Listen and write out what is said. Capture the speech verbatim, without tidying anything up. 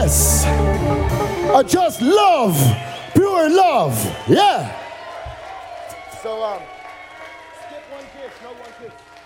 Yes. Uh, just love. Pure love. Yeah. So, um, skip one kiss, no one kiss.